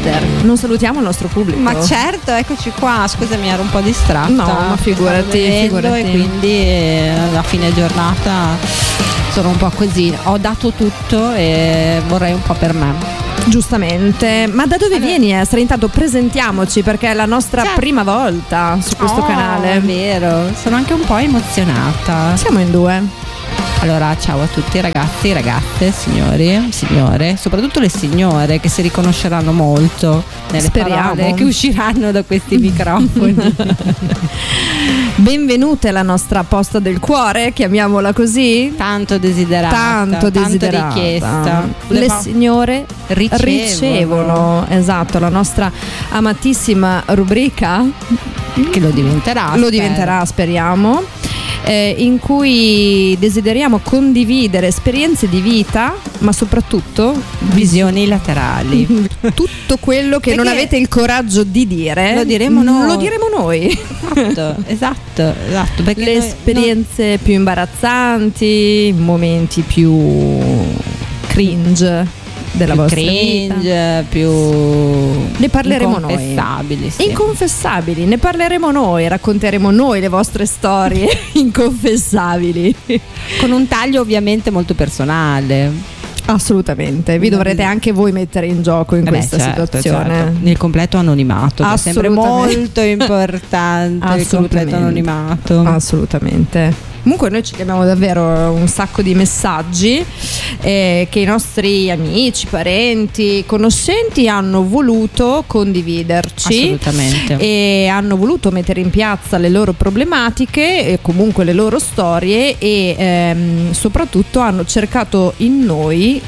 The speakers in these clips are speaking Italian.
Esther, non salutiamo il nostro pubblico? Ma certo, eccoci qua. Scusami, ero un po' distratta. No, ma figurati. E quindi alla fine giornata sono un po' così. Ho dato tutto e vorrei un po' per me. Giustamente, ma da dove vieni Esther? Intanto presentiamoci, perché è la nostra prima volta su questo canale. È vero, sono anche un po' emozionata. Siamo in due. Allora, ciao a tutti ragazzi, ragazze, signori, signore, soprattutto le signore che si riconosceranno molto nelle parole che usciranno da questi microfoni. Benvenute alla nostra posta del cuore, chiamiamola così. Tanto desiderata, tanto richiesta. Le signore ricevono, esatto, la nostra amatissima rubrica che lo diventerà, speriamo. In cui desideriamo condividere esperienze di vita, ma soprattutto visioni laterali. Tutto quello che non avete il coraggio di dire, lo diremo noi. Esatto. Perché le esperienze più imbarazzanti, momenti più cringe della vostra vita, più ne parleremo inconfessabili, noi. Inconfessabili, ne parleremo noi, racconteremo noi le vostre storie inconfessabili, con un taglio ovviamente molto personale. Assolutamente, vi dovrete anche voi mettere in gioco in questa situazione. Certo. Nel completo anonimato, che è sempre molto importante. Il completo anonimato. Assolutamente. Comunque noi ci abbiamo davvero un sacco di messaggi che i nostri amici, parenti, conoscenti hanno voluto condividerci. Assolutamente. E hanno voluto mettere in piazza le loro problematiche e comunque le loro storie e soprattutto hanno cercato in noi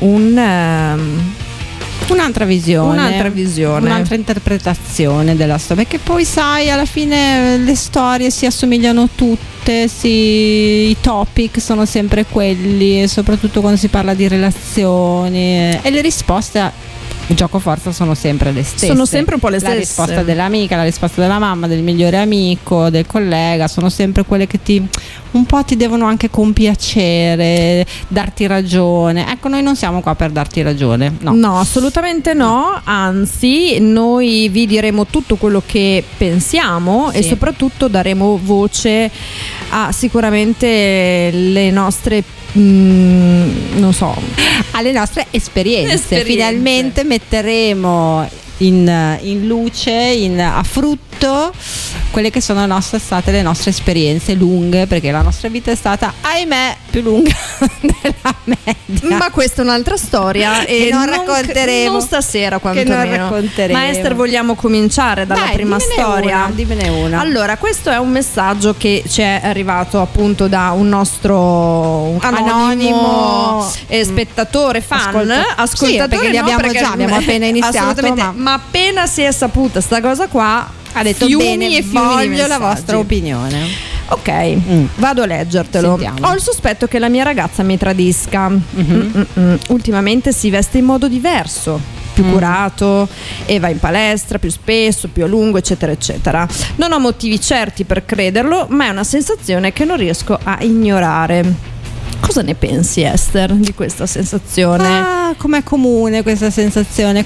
un'altra visione, un'altra interpretazione della storia, perché poi sai, alla fine le storie si assomigliano tutte, i topic sono sempre quelli, e soprattutto quando si parla di relazioni, e le risposte gioco forza sono sempre le stesse. Sono sempre un po' le stesse. La risposta dell'amica, la risposta della mamma, del migliore amico, del collega, sono sempre quelle che un po' ti devono anche compiacere, darti ragione. Ecco, noi non siamo qua per darti ragione, no, assolutamente no, anzi noi vi diremo tutto quello che pensiamo, e soprattutto daremo voce a sicuramente le nostre non so, alle nostre esperienze. Finalmente metteremo in luce, a frutto quelle che sono state le nostre esperienze lunghe, perché la nostra vita è stata, ahimè, più lunga della media. Ma questa è un'altra storia e non racconteremo, non stasera quantomeno. Ma Esther, vogliamo cominciare dalla prima storia? Dimmene una. Allora, questo è un messaggio che ci è arrivato appunto da un nostro anonimo spettatore, ascoltatore, sì, perché abbiamo appena iniziato. Assolutamente, ma appena si è saputa sta cosa qua, ha detto bene, voglio la vostra opinione. Ok, vado a leggertelo. Sentiamo. Ho il sospetto che la mia ragazza mi tradisca. Ultimamente si veste in modo diverso, più curato, e va in palestra più spesso, più a lungo, eccetera eccetera. Non ho motivi certi per crederlo, ma è una sensazione che non riesco a ignorare. Cosa ne pensi, Esther, di questa sensazione? Com'è comune questa sensazione?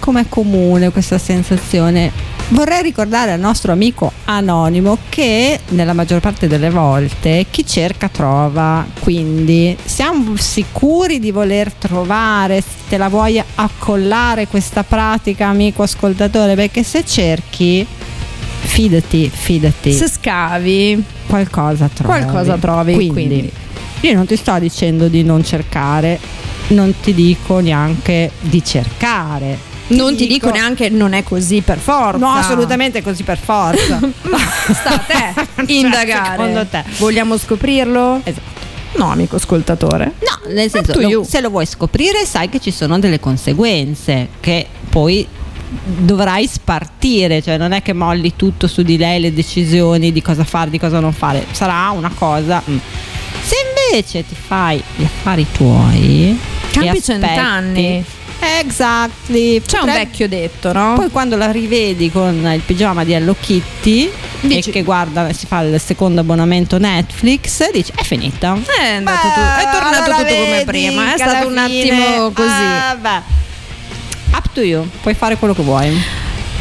Vorrei ricordare al nostro amico anonimo che nella maggior parte delle volte chi cerca trova, quindi siamo sicuri di voler trovare. Te la vuoi accollare questa pratica, amico ascoltatore? Perché se cerchi, fidati, se scavi qualcosa trovi. Quindi io non ti sto dicendo di non cercare, non ti dico neanche di cercare. Non ti dico neanche non è così per forza. No, assolutamente è così per forza. Ma sta a te indagare. Secondo te. Vogliamo scoprirlo? Esatto. No, amico ascoltatore. No, nel senso, se lo vuoi scoprire, sai che ci sono delle conseguenze che poi dovrai spartire, cioè non è che molli tutto su di lei, le decisioni di cosa fare, di cosa non fare. Sarà una cosa. Se invece ti fai gli affari tuoi, campi 100 anni. Exactly. C'è un vecchio detto, no? Poi quando la rivedi con il pigiama di Hello Kitty e che guarda, si fa il secondo abbonamento Netflix, dici è finita. È andato è tornato tutto come prima. È stato un attimo così. Up to you, puoi fare quello che vuoi.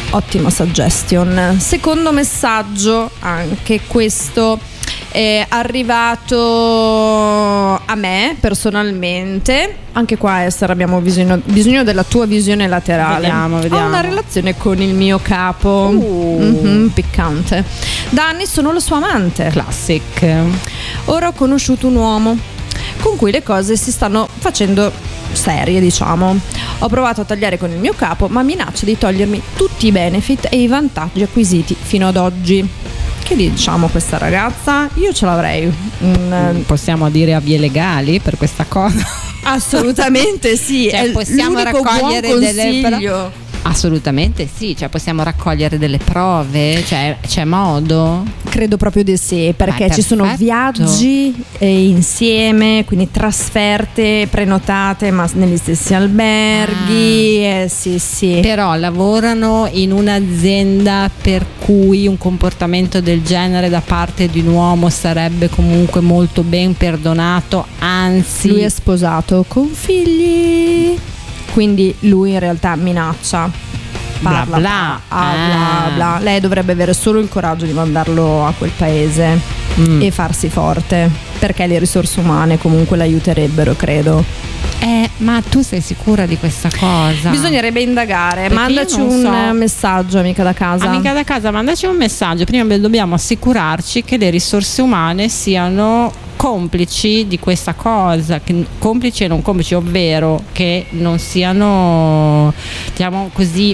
Ottima suggestion. Secondo messaggio, anche questo è arrivato a me personalmente. Anche qua, Esther, abbiamo bisogno della tua visione laterale. Vediamo. Ho una relazione con il mio capo. Piccante. Da anni sono la sua amante. Classic. Ora ho conosciuto un uomo con cui le cose si stanno facendo serie, diciamo. Ho provato a tagliare con il mio capo, ma minaccia di togliermi tutti i benefit e i vantaggi acquisiti fino ad oggi. Che diciamo a questa ragazza? Io ce l'avrei. Possiamo dire a vie legali per questa cosa? Assolutamente sì. Cioè, è possiamo l'unico raccogliere buon delle consiglio. Assolutamente sì, cioè possiamo raccogliere delle prove, cioè c'è modo? Credo proprio di sì, perché ci sono perfetto. viaggi insieme, quindi trasferte prenotate ma negli stessi alberghi. Sì. Però lavorano in un'azienda per cui un comportamento del genere da parte di un uomo sarebbe comunque molto ben perdonato, anzi Lui è sposato con figli, quindi lui in realtà minaccia, parla, bla. bla. Lei dovrebbe avere solo il coraggio di mandarlo a quel paese e farsi forte, perché le risorse umane comunque l'aiuterebbero, credo. Ma tu sei sicura di questa cosa? Bisognerebbe indagare. Perché Mandaci io non so. messaggio, amica da casa. Amica da casa, mandaci un messaggio. Prima dobbiamo assicurarci che le risorse umane siano complici di questa cosa, che complici e non complici, ovvero che non siano, diciamo così,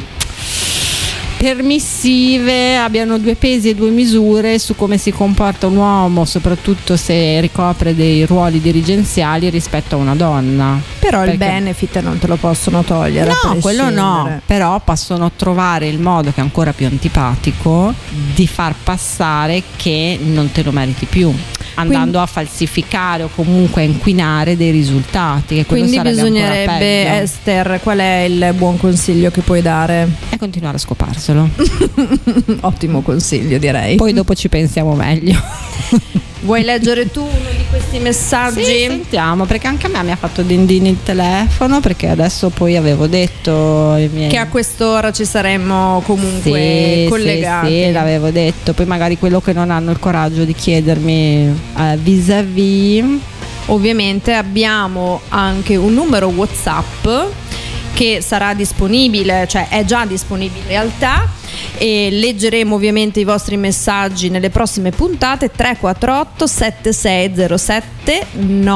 permissive, abbiano due pesi e due misure su come si comporta un uomo, soprattutto se ricopre dei ruoli dirigenziali rispetto a una donna. Però il Perché- benefit non te lo possono togliere. a No, quello no, prescindere. però possono trovare il modo, che è ancora più antipatico, di far passare che non te lo meriti più, andando a falsificare o comunque a inquinare dei risultati, che quello Quindi sarebbe ancora bisognerebbe, peggio. Esther, qual è il buon consiglio che puoi dare? E continuare a scoparselo. Ottimo consiglio, direi. Poi dopo ci pensiamo meglio. Vuoi leggere tu uno di questi messaggi? Sì, sentiamo, perché anche a me mi ha fatto dindini il telefono, perché adesso poi avevo detto i miei... Che a quest'ora ci saremmo comunque Sì, collegati. sì, l'avevo detto. Poi magari quello che non hanno il coraggio di chiedermi vis-à-vis. Ovviamente abbiamo anche un numero WhatsApp che sarà disponibile, cioè è già disponibile in realtà, e leggeremo ovviamente i vostri messaggi nelle prossime puntate. 348 7607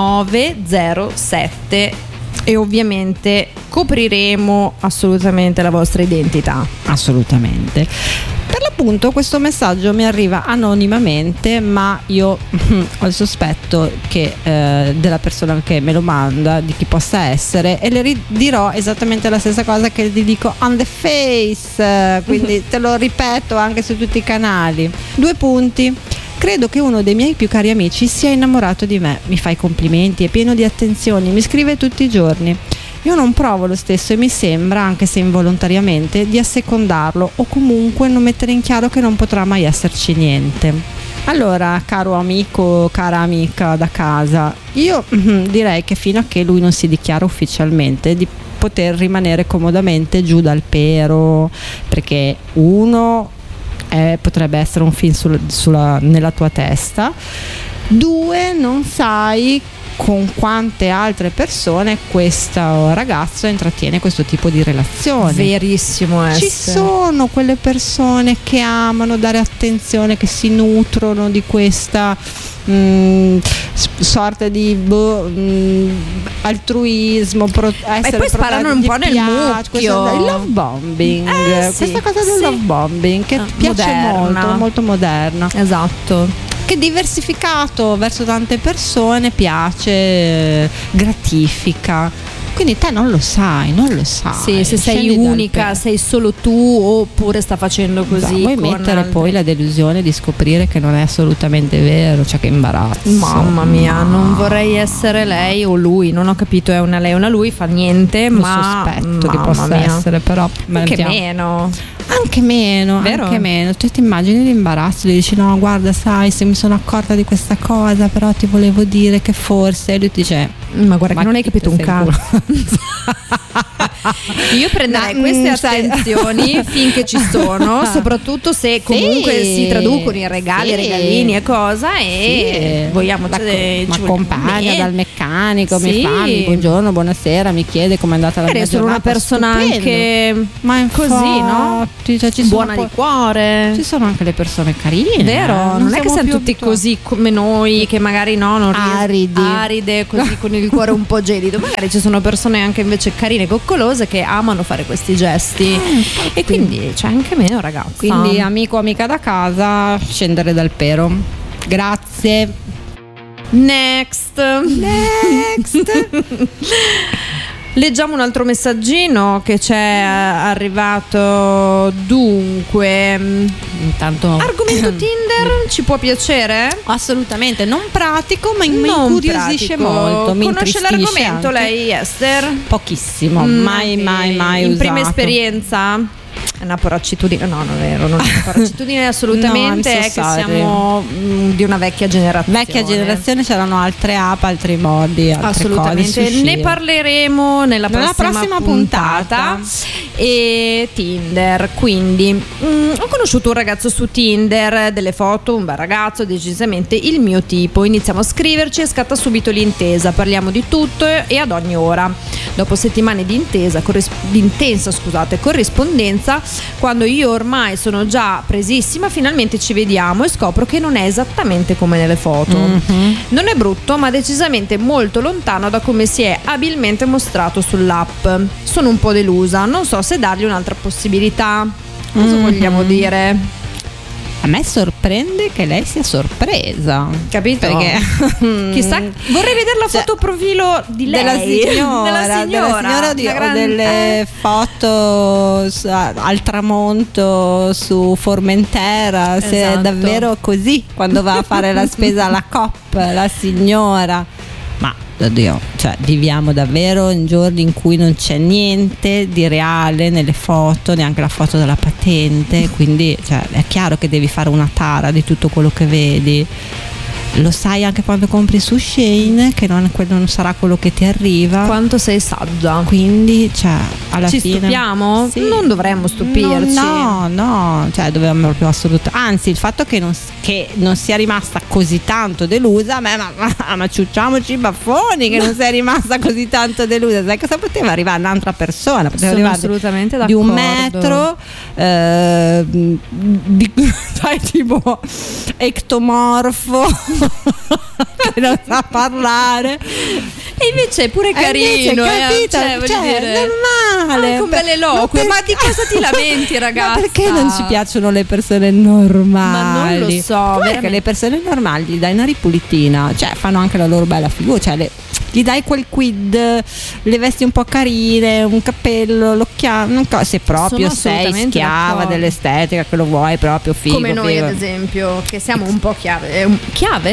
907, e ovviamente copriremo assolutamente la vostra identità. Assolutamente. Per l'appunto questo messaggio mi arriva anonimamente, ma io ho il sospetto che della persona che me lo manda, di chi possa essere, e le dirò esattamente la stessa cosa che ti dico on the face, quindi te lo ripeto anche su tutti i canali. 2 punti. Credo che uno dei miei più cari amici sia innamorato di me, mi fa i complimenti, è pieno di attenzioni, mi scrive tutti i giorni. Io non provo lo stesso e mi sembra, anche se involontariamente, di assecondarlo o comunque non mettere in chiaro che non potrà mai esserci niente. Allora, caro amico, cara amica da casa, io direi che fino a che lui non si dichiara ufficialmente, di poter rimanere comodamente giù dal pero, perché uno potrebbe essere un film nella tua testa, 2 non sai con quante altre persone questo ragazzo intrattiene questo tipo di relazione. Verissimo, Ci sono quelle persone che amano dare attenzione, che si nutrono di questa sorta di altruismo, e poi sparano un po' nel mucchio. Il love bombing, sì, questa cosa del love bombing che piace moderna. molto, molto moderna. Esatto. Che diversificato verso tante persone piace, gratifica. Quindi te non lo sai. Sì, se sei Scendi dal unica, pe- sei solo tu, oppure sta facendo così. Vuoi con mettere altri. poi la delusione di scoprire che non è assolutamente vero, cioè che imbarazzo. Mamma mia, non vorrei essere lei o lui, non ho capito, è una lei o una lui, fa niente, Lo ma sospetto che mamma possa mia. essere, però Che meno. Anche meno, vero? Anche meno. Tu ti immagini l'imbarazzo, gli dici no, guarda, sai, se mi sono accorta di questa cosa, però ti volevo dire che forse, e lui ti dice ma guarda che non hai capito un sei in cazzo. Io prenderei queste attenzioni finché ci sono, soprattutto se comunque si traducono in regali, regalini e cosa, e vogliamo mi accompagna dal meccanico, mi fa buongiorno, buonasera, mi chiede com'è andata la mia giornata. Sono una persona stupendo. Anche ma così, no? Cioè, buona di cuore. Ci sono anche le persone carine, vero? Non è che siamo tutti così come noi, che magari non aride, così con il cuore un po' gelido. Magari ci sono persone anche invece carine, coccolose, che amano fare questi gesti, e quindi c'è anche meno, ragazza. Quindi amico, amica da casa, scendere dal pero. Grazie. Next. Leggiamo un altro messaggino che c'è arrivato. Dunque, intanto argomento Tinder ci può piacere? Assolutamente, non pratico, ma mi incuriosisce molto. Mi conosce l'argomento anche. Lei, Esther? Pochissimo, mai in usato. Prima esperienza? È una poracitudine, no, non è vero, non è una poracitudine assolutamente, no, è che siamo di una vecchia generazione. C'erano altre app, altri modi, altre assolutamente cose, ne parleremo nella prossima puntata. E Tinder, quindi ho conosciuto un ragazzo su Tinder, delle foto, un bel ragazzo, decisamente il mio tipo. Iniziamo a scriverci e scatta subito l'intesa, parliamo di tutto e ad ogni ora. Dopo settimane di intensa corrispondenza, quando io ormai sono già presissima, finalmente ci vediamo e scopro che non è esattamente come nelle foto. Non è brutto, ma decisamente molto lontano da come si è abilmente mostrato sull'app. Sono un po' delusa, non so se dargli un'altra possibilità. Cosa vogliamo dire? A me sorprende che lei sia sorpresa, capito? Perché chissà, vorrei vedere la foto profilo di lei, della signora delle foto al tramonto su Formentera, esatto. Se è davvero così quando va a fare la spesa alla Coop, la signora. Ma oddio, cioè viviamo davvero in giorni in cui non c'è niente di reale nelle foto, neanche la foto della patente, quindi cioè, è chiaro che devi fare una tara di tutto quello che vedi. Lo sai anche quando compri su Shein che quello non sarà quello che ti arriva. Quanto sei saggia. Quindi cioè alla ci fine stupiamo? Sì. Non dovremmo stupirci. No, cioè dobbiamo proprio assolutamente. Anzi, il fatto che non sia rimasta così tanto delusa, ma ciucciamoci i baffoni che non sei rimasta così tanto delusa. Sai cosa poteva arrivare un'altra persona? Poteva arrivare assolutamente d'accordo. Di 1 metro, sai, tipo ectomorfo. Che non sa parlare, e invece è pure carino, capito? Cioè, normale, con belle eloquie. Ma di cosa ti lamenti, ragazza? Ma perché non ci piacciono le persone normali? Ma non lo so, perché le persone normali gli dai una ripulitina, cioè fanno anche la loro bella figura, cioè gli dai quel quid, le vesti un po' carine, un cappello, l'occhiale, non so, se proprio sei schiava dell'estetica, che lo vuoi proprio figo, come noi ad esempio, che siamo un po' chiave, un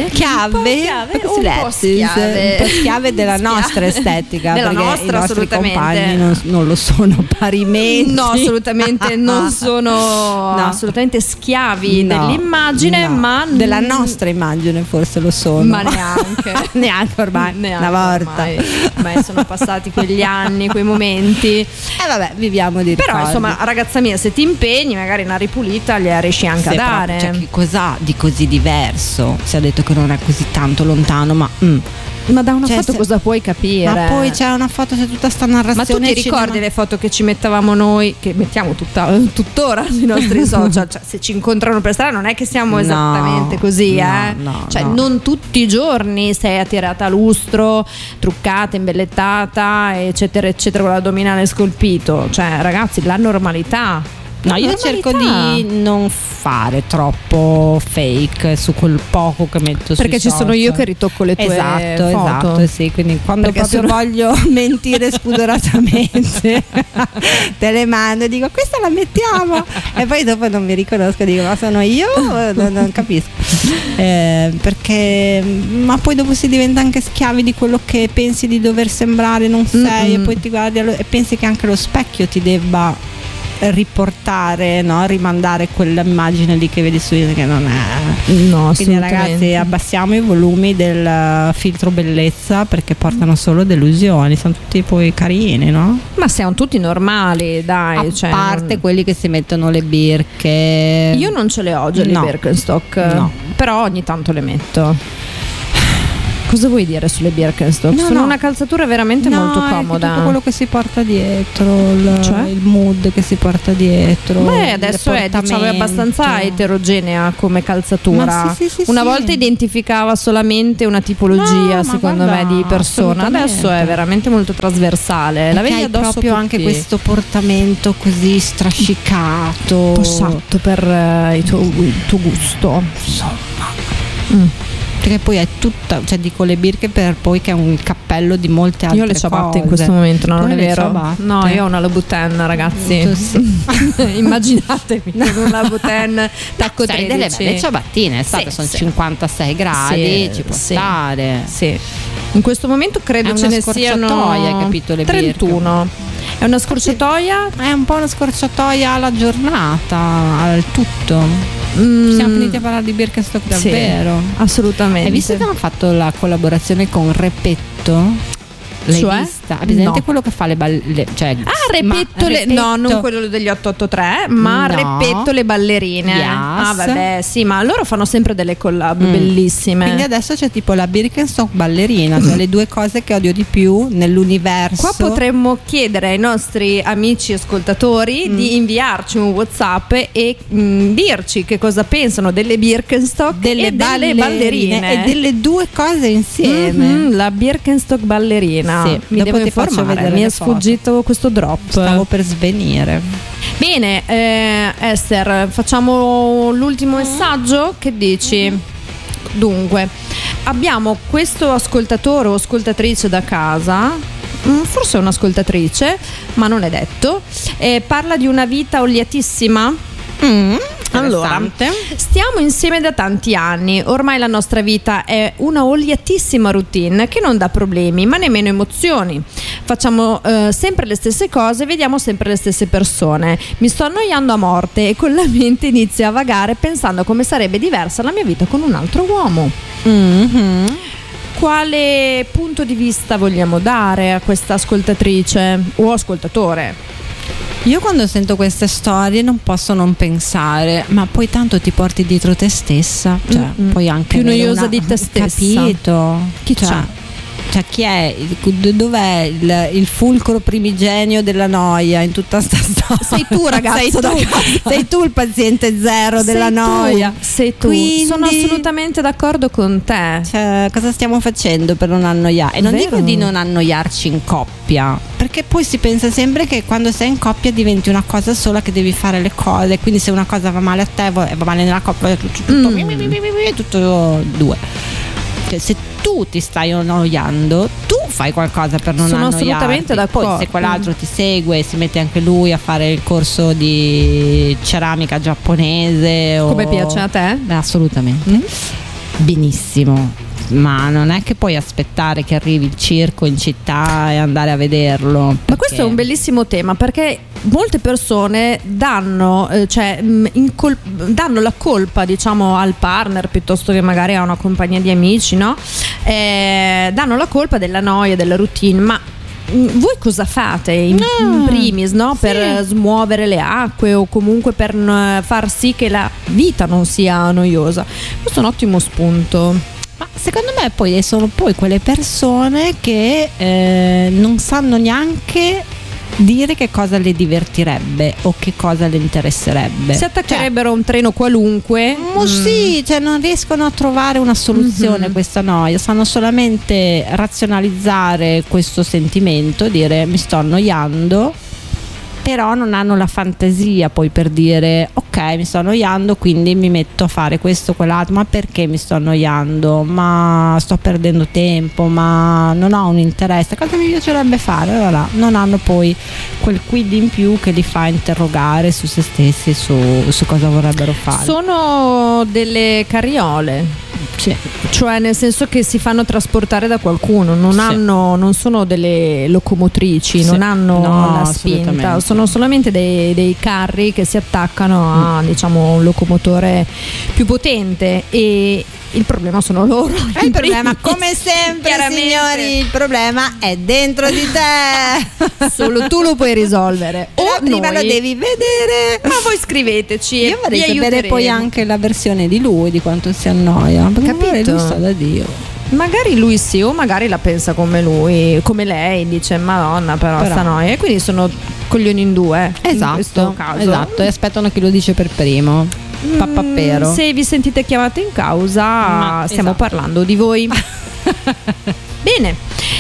po' schiave della nostra estetica, della perché nostra, i nostri assolutamente compagni non lo sono parimenti. No, assolutamente non sono assolutamente schiavi dell'immagine, ma della nostra immagine forse lo sono, ma neanche ormai una volta ormai sono passati quegli anni, quei momenti, vabbè, viviamo di ricordi. Però insomma, ragazza mia, se ti impegni magari una ripulita gliela riesci anche a dare. Cioè, che cos'ha di così diverso? Si è detto che non è così tanto lontano, ma da una foto cosa puoi capire? Ma poi c'è una foto, c'è tutta sta narrazione. Ma tu ti ricordi le foto che ci mettevamo noi, che mettiamo tuttora sui nostri social? Cioè, se ci incontrano per strada non è che siamo esattamente così, non tutti i giorni sei attirata a lustro, truccata, imbellettata, eccetera eccetera, con l'addominale scolpito. Cioè, ragazzi, la normalità. No, io cerco di non fare troppo fake su quel poco che metto sui perché ci social. Sono io che ritocco le tue foto. Esatto, sì, quindi quando proprio voglio mentire spudoratamente te le mando e dico questa la mettiamo e poi dopo non mi riconosco, dico ma sono io? Non capisco, perché ma poi dopo si diventa anche schiavi di quello che pensi di dover sembrare, non sei, e poi ti guardi e pensi che anche lo specchio ti debba riportare, no? Rimandare quell'immagine lì che vedi su che non è. No, quindi ragazzi, abbassiamo i volumi del filtro bellezza, perché portano solo delusioni, sono tutti poi carini, no? Ma siamo tutti normali, dai. A parte quelli che si mettono le birche. Io non ce le ho già le Birkenstock, no. Però ogni tanto le metto. Cosa vuoi dire sulle Birkenstock? Sono una calzatura veramente molto comoda. Tutto quello che si porta dietro, il mood che si porta dietro. Beh, adesso è abbastanza eterogenea come calzatura. Una volta identificava solamente una tipologia, secondo me, di persona. Adesso è veramente molto trasversale. La vedi addosso proprio tutti. Anche questo portamento così strascicato, un po' esatto per il tuo gusto. Insomma. Perché poi è tutta, cioè dico le birche per poi che è un cappello di molte altre cose. Io ho le ciabatte in questo momento, non è vero? Ciabatte. No, io ho una Louboutin, ragazzi. Immaginatevi con una Louboutin tacco 13. Delle belle ciabattine, sono 56 gradi, ci può stare. Sì. In questo momento credo ce ne siano, hai capito, le 31. Birche. È una scorciatoia? È un po' una scorciatoia alla giornata, al tutto. Siamo finiti a parlare di Birkenstock davvero? Sì, assolutamente. Hai visto che hanno fatto la collaborazione con Repetto? L'hai vista? Hai presente quello che fa le ballerine? Cioè, Repetto, no, non quello degli 883, ma Repetto le ballerine. Yes. Ah, vabbè, sì, ma loro fanno sempre delle collab bellissime. Quindi adesso c'è tipo la Birkenstock ballerina, cioè le due cose che odio di più nell'universo. Qua potremmo chiedere ai nostri amici ascoltatori di inviarci un WhatsApp e dirci che cosa pensano delle Birkenstock delle ballerine e delle due cose insieme. La Birkenstock ballerina. Sì, mi devo informare, mi è sfuggito questo drop. Stavo per svenire. Bene, Esther, facciamo l'ultimo messaggio? Che dici? Dunque, abbiamo questo ascoltatore o ascoltatrice da casa, forse è un'ascoltatrice, ma non è detto, parla di una vita oliatissima. Allora, stiamo insieme da tanti anni, ormai la nostra vita è una oliatissima routine che non dà problemi ma nemmeno emozioni. Facciamo sempre le stesse cose, vediamo sempre le stesse persone. Mi sto annoiando a morte e con la mente inizio a vagare pensando come sarebbe diversa la mia vita con un altro uomo. Quale punto di vista vogliamo dare a questa ascoltatrice o ascoltatore? Io quando sento queste storie non posso non pensare, ma poi tanto ti porti dietro te stessa, cioè poi anche più noiosa di te stessa. Capito? Chi c'è? Cioè chi è? Dov'è il fulcro primigenio della noia in tutta sta storia? Sei tu, ragazzo. Sei tu il paziente zero della noia. Sei tu. Quindi, sono assolutamente d'accordo con te. Cioè, cosa stiamo facendo per non annoiare? E non dico di non annoiarci in coppia, perché poi si pensa sempre che quando sei in coppia diventi una cosa sola, che devi fare le cose, quindi se una cosa va male a te va male nella coppia, è tutto due. Cioè, se tu ti stai annoiando, tu fai qualcosa per non annoiarti. Sono assolutamente d'accordo. Poi se quell'altro ti segue, si mette anche lui a fare il corso di ceramica giapponese come piace a te? Assolutamente. Benissimo. Ma non è che puoi aspettare che arrivi il circo in città e andare a vederlo. Ma questo è un bellissimo tema, perché molte persone danno la colpa, diciamo, al partner piuttosto che magari a una compagnia di amici, no? Danno la colpa della noia, della routine, ma voi cosa fate in primis, no? Per smuovere le acque o comunque per far sì che la vita non sia noiosa? Questo è un ottimo spunto. Ma secondo me poi sono poi quelle persone che non sanno neanche dire che cosa le divertirebbe o che cosa le interesserebbe. Si attaccherebbero a un treno qualunque. Sì, cioè non riescono a trovare una soluzione a questa noia, sanno solamente razionalizzare questo sentimento, dire mi sto annoiando, però non hanno la fantasia poi per dire ok, mi sto annoiando, quindi mi metto a fare questo, quell'altro. Ma perché mi sto annoiando? Ma sto perdendo tempo, ma non ho un interesse, cosa mi piacerebbe fare? Allora non hanno poi quel quid in più che li fa interrogare su se stessi, su cosa vorrebbero fare. Sono delle carriole Sì. Cioè nel senso che si fanno trasportare da qualcuno, non sono delle locomotrici, non hanno la spinta, sono solamente dei carri che si attaccano a diciamo un locomotore più potente, e il problema sono loro. Il problema, come sempre, signori, il problema è dentro di te. Solo tu lo puoi risolvere. O prima lo devi vedere. Ma voi scriveteci. Io vorrei sapere poi anche la versione di lui, di quanto si annoia. Capito? Lui sta da Dio. Magari lui sì, o magari la pensa come lui, come lei, dice Madonna però sta noia, e quindi sono coglioni in due. Esatto, in questo caso. Esatto, e aspettano chi lo dice per primo. Pappapero. Se vi sentite chiamate in causa, stiamo parlando di voi. Bene,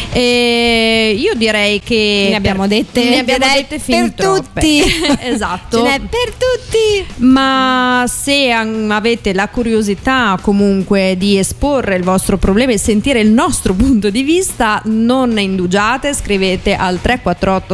io direi che ne abbiamo dette fin per tutti. Esatto, ce n'è per tutti. Ma se avete la curiosità comunque di esporre il vostro problema e sentire il nostro punto di vista, non ne indugiate, scrivete al 348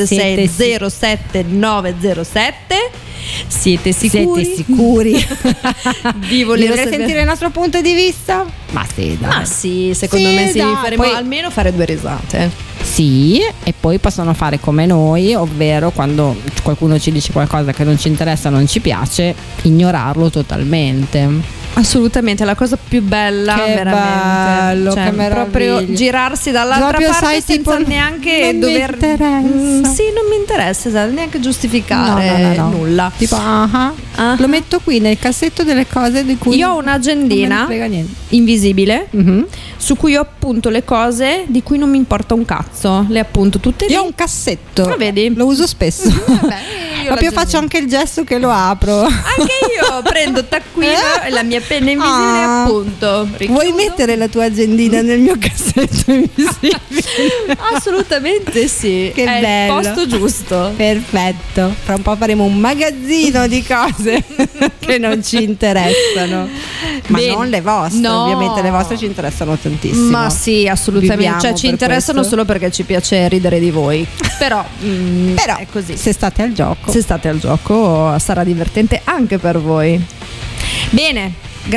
7607 907. Siete sicuri di voler sentire il nostro punto di vista? Ma sì, dai. Ma sì, secondo me sì, faremo almeno fare due risate. Sì, e poi possono fare come noi, ovvero quando qualcuno ci dice qualcosa che non ci interessa, non ci piace, ignorarlo totalmente. Assolutamente, la cosa più bella, che veramente bello, cioè, che meraviglia. Proprio girarsi dall'altra parte senza neanche non dover mi interessa. Sì, non mi interessa, esatto, neanche giustificare nulla. Tipo lo metto qui nel cassetto delle cose di cui io ho un'agendina invisibile su cui ho appunto le cose di cui non mi importa un cazzo, le appunto tutte lì. Io ho un cassetto, vedi? Lo uso spesso. Proprio faccio anche il gesto che lo apro. Anche io prendo taccuino e la mia penna invisibile, appunto. Vuoi mettere la tua agendina nel mio cassetto invisibile? Assolutamente sì. Che è bello. Il posto giusto. Perfetto. Fra un po' faremo un magazzino di cose che non ci interessano. Ma non le vostre, ovviamente le vostre ci interessano tantissimo. Ma sì, assolutamente. Viviamo cioè ci interessano solo perché ci piace ridere di voi. Però è così. Se state al gioco sarà divertente anche per voi. Bene,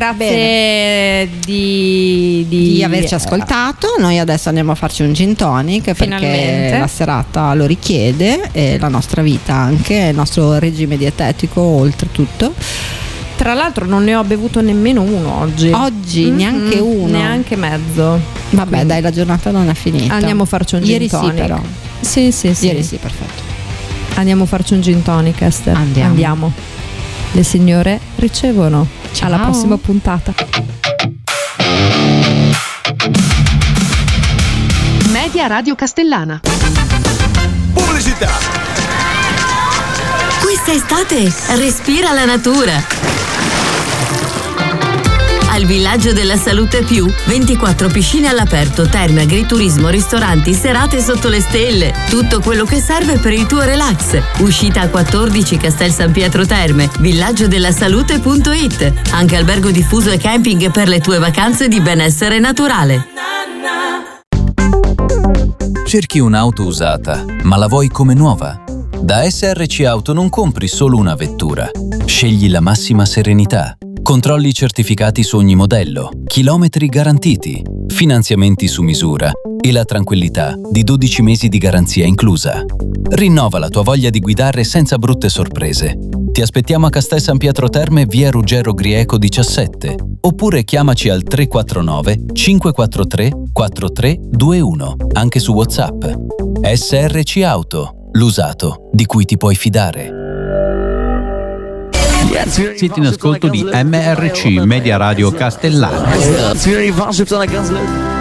grazie di averci ascoltato. Noi adesso andiamo a farci un gin tonic perché la serata lo richiede, e la nostra vita anche, il nostro regime dietetico oltretutto. Tra l'altro non ne ho bevuto nemmeno uno oggi. Neanche uno. Neanche mezzo. Vabbè, quindi dai, la giornata non è finita. Andiamo a farci un gin tonic. Sì, però. Sì. Ieri sì, perfetto. Andiamo a farci un gin tonic, Esther. Andiamo. Le signore ricevono. Ciao. Alla prossima puntata. Media Radio Castellana. Pubblicità. Questa estate respira la natura. Al Villaggio della Salute Più, 24 piscine all'aperto, terme, agriturismo, ristoranti, serate sotto le stelle. Tutto quello che serve per il tuo relax. Uscita a 14 Castel San Pietro Terme, villaggiodellasalute.it. Anche albergo diffuso e camping per le tue vacanze di benessere naturale. Cerchi un'auto usata, ma la vuoi come nuova? Da SRC Auto non compri solo una vettura. Scegli la massima serenità. Controlli certificati su ogni modello, chilometri garantiti, finanziamenti su misura e la tranquillità di 12 mesi di garanzia inclusa. Rinnova la tua voglia di guidare senza brutte sorprese. Ti aspettiamo a Castel San Pietro Terme, via Ruggero Grieco 17, oppure chiamaci al 349 543 4321, anche su WhatsApp. SRC Auto, l'usato di cui ti puoi fidare. Siete in ascolto di MRC Media Radio Castellana.